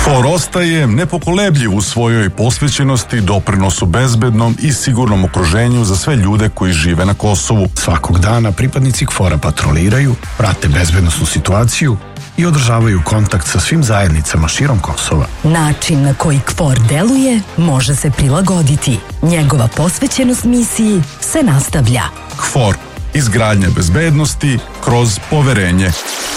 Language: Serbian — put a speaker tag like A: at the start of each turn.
A: KFOR ostaje nepokolebljiv u svojoj posvećenosti doprinosu bezbednom i sigurnom okruženju za sve ljude koji žive na Kosovu.
B: Svakog dana pripadnici KFOR-a patroliraju, prate bezbednosnu situaciju i održavaju kontakt sa svim zajednicama širom Kosova.
C: Način na koji KFOR deluje može se prilagoditi. Njegova posvećenost misiji se nastavlja.
A: KFOR, izgradnja bezbednosti kroz poverenje.